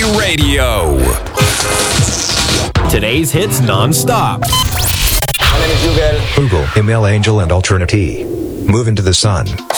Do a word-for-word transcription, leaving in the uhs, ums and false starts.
Radio. Today's hits non-stop. My name is Google. Google, Email Angel and Alternity. Move into the sun.